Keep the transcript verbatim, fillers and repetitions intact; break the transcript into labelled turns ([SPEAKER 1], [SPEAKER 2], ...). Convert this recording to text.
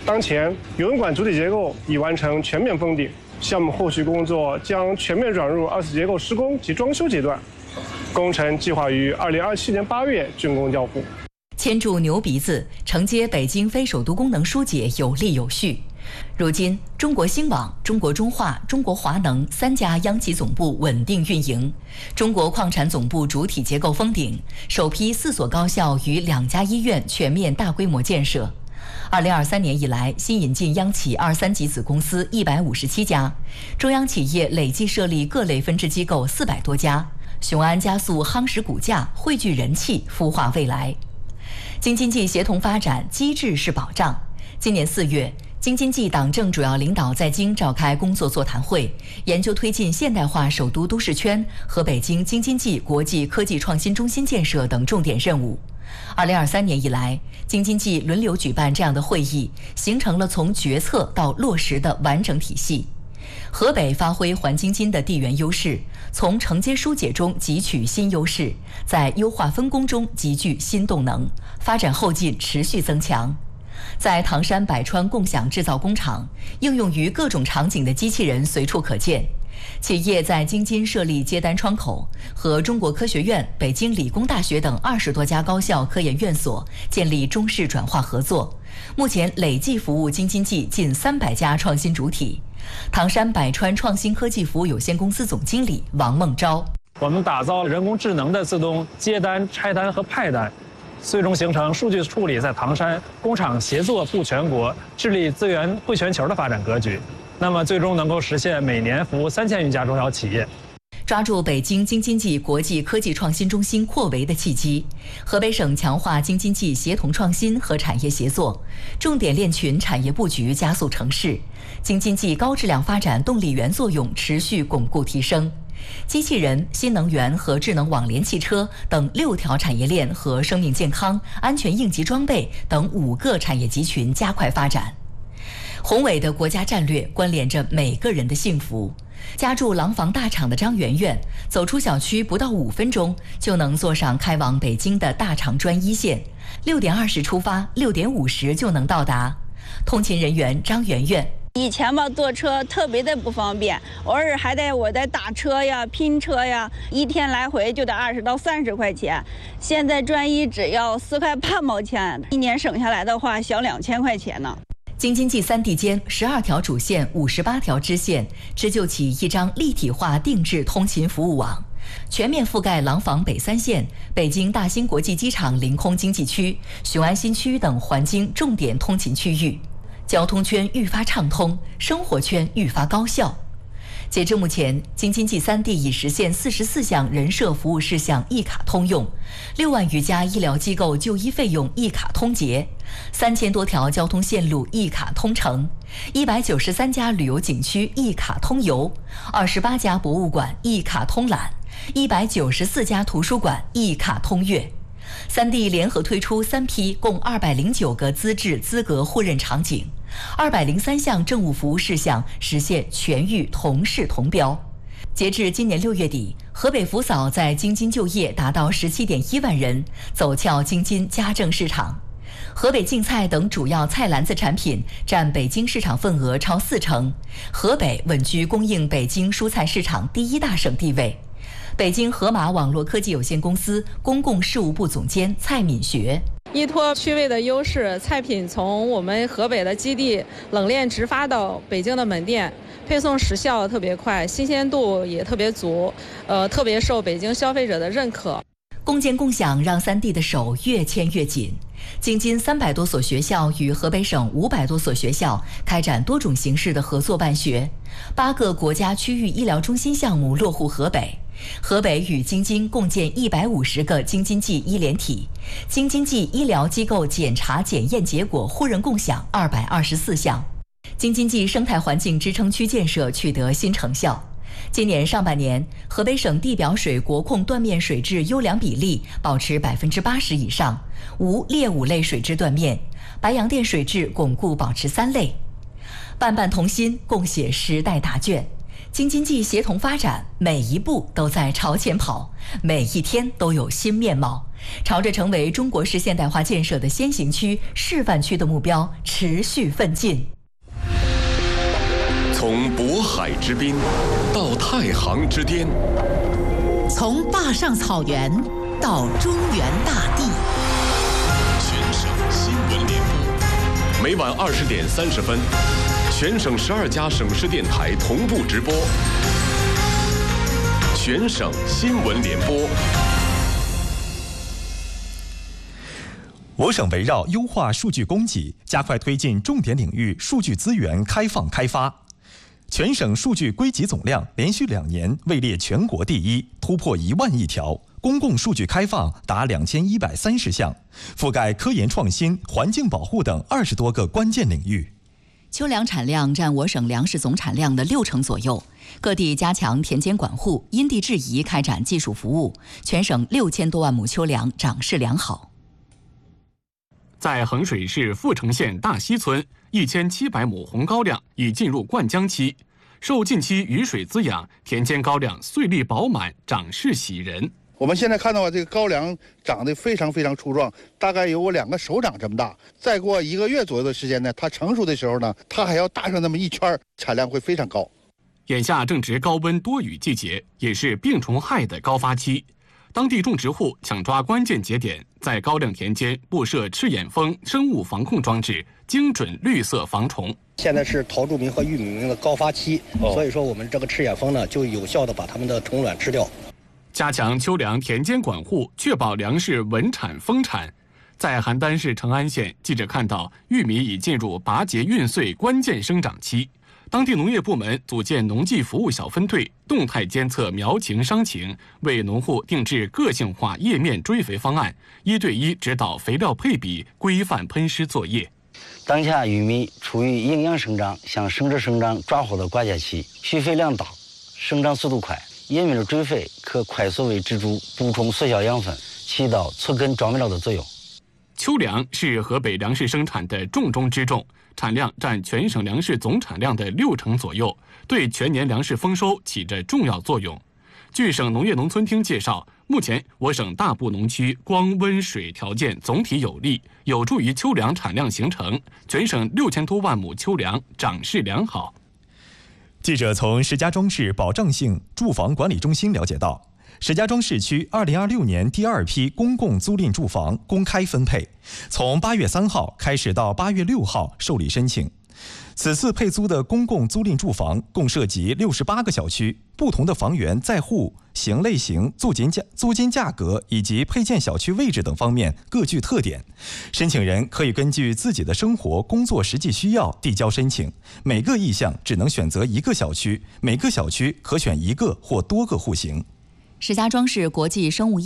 [SPEAKER 1] 当前游泳馆主体结构已完成全面封顶，项目后续工作将全面转入二次结构施工及装修阶段，工程计划于二零二七年八月竣工交付。
[SPEAKER 2] 牵住牛鼻子，承接北京非首都功能疏解有力有序。如今，中国兴网、中国中化、中国华能三家央企总部稳定运营，中国矿产总部主体结构封顶，首批四所高校与两家医院全面大规模建设。二零二三年以来，新引进央企二三级子公司一百五十七家，中央企业累计设立各类分支机构四百多家。雄安加速夯实股价，汇聚人气，孵化未来。京津冀协同发展，机制是保障。今年四月，京津冀党政主要领导在京召开工作座谈会，研究推进现代化首都都市圈和北京京津冀国际科技创新中心建设等重点任务。二零二三年以来，京津冀轮流举办这样的会议，形成了从决策到落实的完整体系。河北发挥环京津的地缘优势，从承接疏解中汲取新优势，在优化分工中集聚新动能，发展后劲持续增强。在唐山百川共享制造工厂，应用于各种场景的机器人随处可见。企业在京津设立接单窗口，和中国科学院、北京理工大学等二十多家高校科研院所建立中式转化合作，目前累计服务京津冀近三百家创新主体。唐山百川创新科技服务有限公司总经理王梦昭：
[SPEAKER 3] 我们打造人工智能的自动接单、拆单和派单，最终形成数据处理在唐山、工厂协作布全国、治理资源汇全球的发展格局。那么，最终能够实现每年服务三千余家中小企业。
[SPEAKER 2] 抓住北京京津冀国际科技创新中心扩围的契机，河北省强化京津冀协同创新和产业协作，重点链群产业布局加速成势，京津冀高质量发展动力源作用持续巩固提升。机器人、新能源和智能网联汽车等六条产业链和生命健康、安全应急装备等五个产业集群加快发展。宏伟的国家战略关联着每个人的幸福。家住廊坊大厂的张媛媛，走出小区不到五分钟就能坐上开往北京的大厂专一线，六点二十出发，六点五十就能到达。通勤人员张媛媛：
[SPEAKER 4] 以前吧，坐车特别的不方便，偶尔还得我得打车呀、拼车呀，一天来回就得二十到三十块钱。现在专一只要四块八毛钱，一年省下来的话，小两千块钱呢。
[SPEAKER 2] 京津冀三地间十二条主线、五十八条支线，织就起一张立体化定制通勤服务网，全面覆盖廊坊北三县、北京大兴国际机场临空经济区、雄安新区等环京重点通勤区域，交通圈愈发畅通，生活圈愈发高效。截至目前，京津冀三地已实现四十四项人社服务事项一卡通用，六万余家医疗机构就医费用一卡通结，三千多条交通线路一卡通乘，一百九十三家旅游景区一卡通游，二十八家博物馆一卡通览，一百九十四家图书馆一卡通阅。三地联合推出三批共二百零九个资质资格互认场景，二百零三项政务服务事项实现全域同视同标。截至今年六月底，河北福嫂在京津就业达到十七点一万人，走俏京津家政市场。河北净菜等主要菜篮子产品占北京市场份额超四成，河北稳居供应北京蔬菜市场第一大省地位。北京河马网络科技有限公司公共事务部总监蔡敏学：
[SPEAKER 5] 依托区位的优势，菜品从我们河北的基地冷链直发到北京的门店，配送时效特别快，新鲜度也特别足，呃，特别受北京消费者的认可。
[SPEAKER 2] 共建共享让三地的手越牵越紧。京津三百多所学校与河北省五百多所学校开展多种形式的合作办学，八个国家区域医疗中心项目落户河北。河北与京津共建一百五十个京津冀医联体，京津冀医疗机构检查检验结果互认共享二百二十四项。京津冀生态环境支撑区建设取得新成效。今年上半年，河北省地表水国控断面水质优良比例保持百分之八十以上，无劣五类水质断面，白洋淀水质巩固保持三类。伴伴同心，共写时代答卷。 京津冀协同发展每一步都在朝前跑，每一天都有新面貌，朝着成为中国式现代化建设的先行区、示范区的目标持续奋进。
[SPEAKER 6] 从渤海之滨到太行之巅，
[SPEAKER 7] 从坝上草原到中原大地。
[SPEAKER 6] 全省新闻联播，每晚二十点三十分，全省十二家省市电台同步直播。全省新闻联播。
[SPEAKER 8] 我省围绕优化数据供给，加快推进重点领域数据资源开放开发。全省数据归集总量连续两年位列全国第一，突破一万亿条，公共数据开放达两千一百三十项，覆盖科研创新、环境保护等二十多个关键领域。
[SPEAKER 2] 秋粮产量占我省粮食总产量的六成左右，各地加强田间管护，因地制宜开展技术服务，全省六千多万亩秋粮长势良好。
[SPEAKER 9] 在衡水市阜城县大溪村，一千七百亩红高粱已进入灌浆期，受近期雨水滋养，田间高粱穗粒饱满，长势喜人。
[SPEAKER 10] 我们现在看到啊，这个高粱长得非常非常粗壮，大概有我两个手掌这么大。再过一个月左右的时间呢，它成熟的时候呢，它还要大上那么一圈，产量会非常高。
[SPEAKER 9] 眼下正值高温多雨季节，也是病虫害的高发期。当地种植户抢抓关键节点，在高粱田间布设赤眼蜂生物防控装置，精准绿色防虫。
[SPEAKER 11] 现在是桃竹螟和玉米螟的高发期，哦、所以说我们这个赤眼蜂呢，就有效的把它们的虫卵吃掉。
[SPEAKER 9] 加强秋粮田间管护，确保粮食稳产丰产。在邯郸市成安县，记者看到玉米已进入拔节孕穗关键生长期。当地农业部门组建农技服务小分队，动态监测苗情伤情，为农户定制个性化叶面追肥方案，一对一指导肥料配比，规范喷施作业。
[SPEAKER 11] 当下玉米处于营养生长向生殖生长抓获的关键期，需肥量大，生长速度快，叶面的追肥可快速为植株补充所需养分，起到促根长苗料的作用。
[SPEAKER 9] 秋粮是河北粮食生产的重中之重，产量占全省粮食总产量的六成左右，对全年粮食丰收起着重要作用。据省农业农村厅介绍，目前我省大部农区光温水条件总体有利，有助于秋粮产量形成。全省六千多万亩秋粮长势良好。
[SPEAKER 8] 记者从石家庄市保障性住房管理中心了解到，石家庄市区二零二六年第二批公共租赁住房公开分配，从八月三号开始到八月六号受理申请。此次配租的公共租赁住房共涉及六十八个小区，不同的房源在户型类型、租金价、租金价格以及配建小区位置等方面各具特点。申请人可以根据自己的生活、工作实际需要递交申请，每个意向只能选择一个小区，每个小区可选一个或多个户型。
[SPEAKER 2] 石家庄市国际生物医